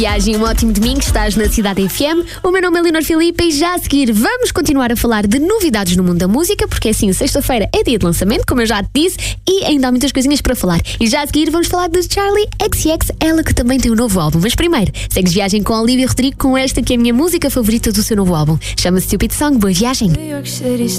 Viagem, um ótimo domingo, estás na Cidade FM. O meu nome é Leonor Filipe e já a seguir vamos continuar a falar de novidades no mundo da música, porque assim, sexta-feira é dia de lançamento, como eu já te disse, e ainda há muitas coisinhas para falar. E já a seguir vamos falar de Charli XCX, ela que também tem um novo álbum. Mas primeiro, segues Viagem com Olivia Rodrigo com esta que é a minha música favorita do seu novo álbum. Chama-se Stupid Song. Boa viagem!